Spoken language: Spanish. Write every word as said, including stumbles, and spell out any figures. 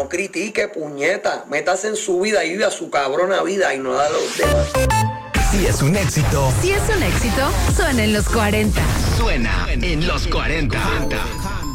no critique, puñeta. Métase en su vida y vive a su cabrona vida y no da a los demás. Si es un éxito. Si es un éxito, suena en los cuarenta. Suena en los cuarenta.